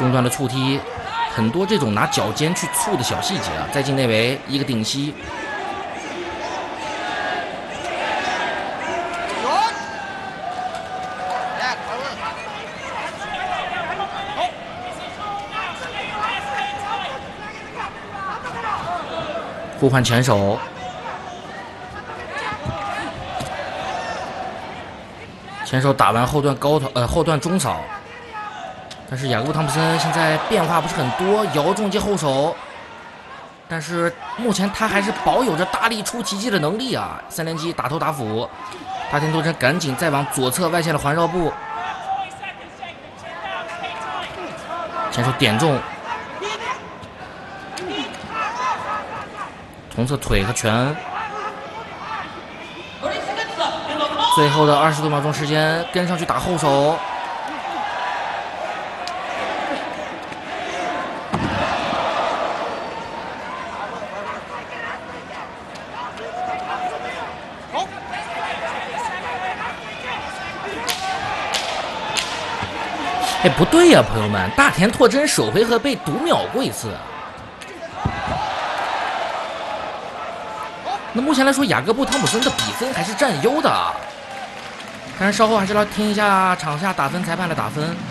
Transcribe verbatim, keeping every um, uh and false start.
中段的触踢，很多这种拿脚尖去触的小细节啊，在境内围一个顶膝。互换前手，前手打完后段高头，呃后段中扫，但是雅各布汤普森现在变化不是很多，摇中接后手，但是目前他还是保有着大力出奇迹的能力啊！三连击打头打phủ，大田拓真赶紧再往左侧外线的环绕步，前手点中。同侧腿和拳，最后的二十多秒钟时间，跟上去打后手。哎，不对呀、啊，朋友们，大田拓真首回合被读秒过一次。那目前来说，雅各布汤普森的比分还是占优的，但是稍后还是来听一下场下打分裁判的打分。